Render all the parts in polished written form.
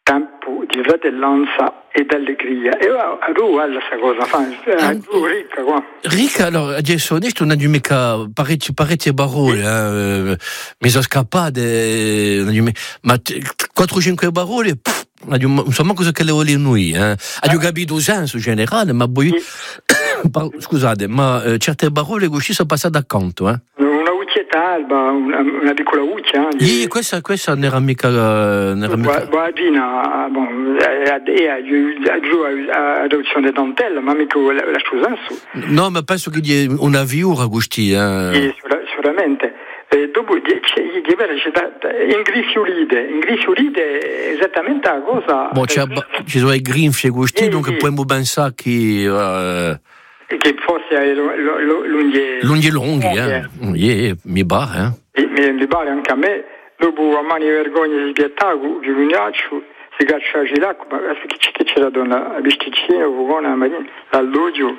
tempo di fratellanza e d'allegria. E a lui questa cosa fa, è ricca qua. Ricca, allora, adesso onesto non è mica parecchie parole, mi sono scappate, ma 4-5 parole, non so manco che le voglio noi, ho capito il senso generale, ma poi, scusate, ma certe parole così sono passate accanto, Una uccietta alba, una piccola uccia. Questa non era mica. Buona, adozione di dentelle, ma mica la scusa su. No, ma penso che è una viura questi. Sicuramente. Dopo ingrifiolide esattamente la cosa. Ci sono i grinfie questi, dunque possiamo pensare che forse lunghi, mi va, mi pare anche a me. Dopo a mani vergogna di pietà, di lugnaccio, si caccia l'acqua, ma che c'era donna, a bisticino, buona, l'alloggio,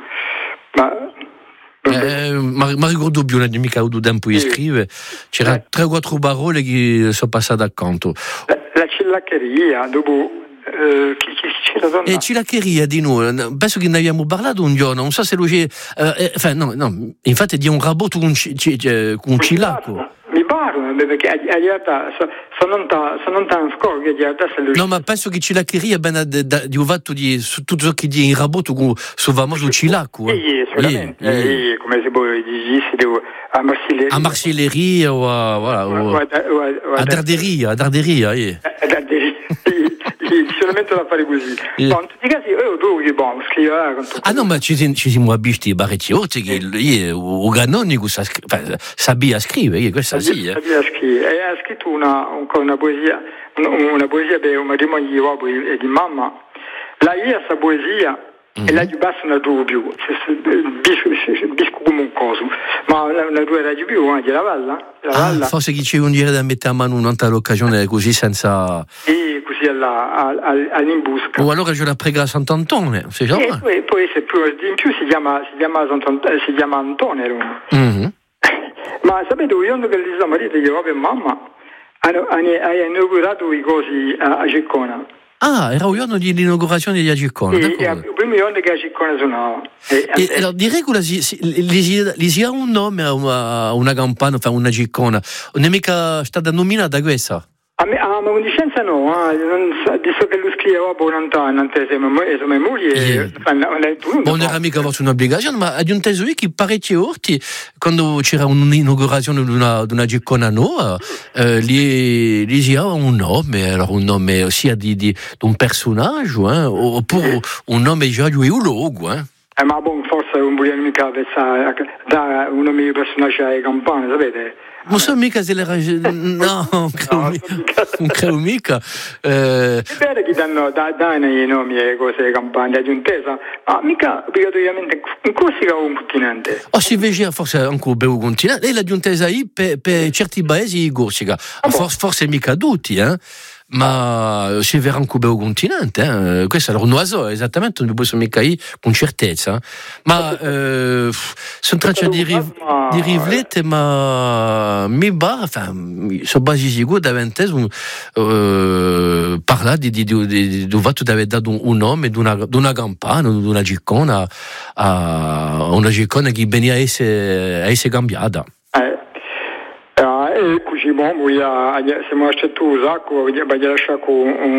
ma ricordo più, non è mica avuto tempo di scrivere, c'era 3-4 parole che sono passate accanto. La cillaccheria, dopo chi c'era donna? E cillaccheria di noi, penso che ne abbiamo parlato un giorno, non so se lui no, infatti di un rabotto con cillacco. Mi pare, perché in realtà sono tan scorgo che in realtà se lui... No, ma penso che cillaccheria ben di un fatto di tutto ciò che di in rabotto con sul famoso cillacco. Sicuramente, come si può dire, a marcelleria o a darderia. Sicuramente da fare così. Ma in tutti i casi io trovo che scrivere. No, ma ci siamo abbisti parecchi volte che o Ganonico sabia scrivere, questa sì. Sabia scrivere, e ha scritto una poesia per un matrimonio di uomo e di mamma. La sta poesia e la basta una dubbio, bisco come un coso, ma una tua era di più, anche la valla. Forse che c'è un dire da mettere a mano un'altra occasione così senza... E così all'imbusca. O allora c'è la prega a Sant'Antone, se già. E poi se più in più si chiama Antone. Ma sapete, io che gli sono marito di papà e mamma hanno inaugurato i cosi a Ciccona. Era un giorno di inaugurazione di Agicona. Il primo giorno che Agicona suonava. Allora, direi che gli ha un nome a una campana, una Agicona. Non è mica stata nominata questa? Ma con licenza no, visto che lo scrivevo a mia moglie. Non era mica un'obbligazione, ma ad un teso che parecchie volte, quando c'era un'inaugurazione di una Agicona nuova, gli si ha un nome sia di un personaggio, oppure un nome già di un luogo. Ma forse non vogliamo mica dare un nome di personaggio alle campane, sapete? Non so mica se le ragioni. No, non credo mica. È vero che danno i nomi e cose alle campagne aggiuntesa, ma mica obbligatoriamente in Corsica o un continente. Si vede forse anche per un continente. E l'aggiuntesa per certi paesi in Corsica. Forse mica tutti, ma si verrà anche per un continente. Questo allora non lo so esattamente, non posso mica dire con certezza. Ma sono tracce di rivlette, ma mi va, sono basi sicuro davvero parlare di fatto di aver dato un nome di una campana, di una Gicona a una Gicona che veniva a essere cambiata. Così siamo accettati un sacco, abbiamo lasciato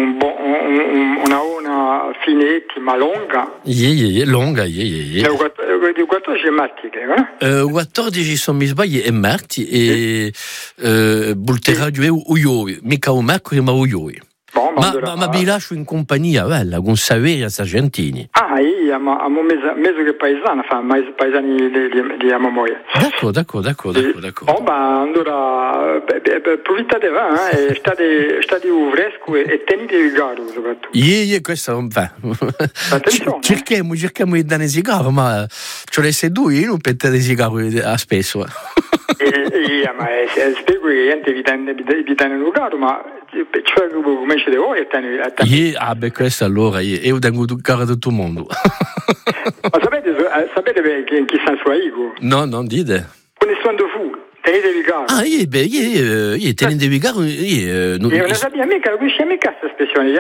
una finetti ma lunga. Lunga. 14 marti, credo. 14 sono mi sbagli e marti e Bulteraggio e Uioi, mica un mercoledì ma Uioi. Ma vi lascio in compagnia bella con Saveria Sargentini. Ma a mezzo che paesana, paesani di Amomoia. D'accordo. Allora approfittate e state fresco e tenete il caro soprattutto. Questo attenzione. cerchiamo di dare sigaro, ma ce le sei due, io non per te sigaro a spesso. Ma spiego che gente vi danno il caro, ma cioè come ce le vuoi questo allora io tengo il caro a tutto il mondo. Ma sapete in chi senso è Igo? No, non dite. Con il suono fu, tenetevi caro. Tenetevi caro. Non sappiamo mica questa espressione,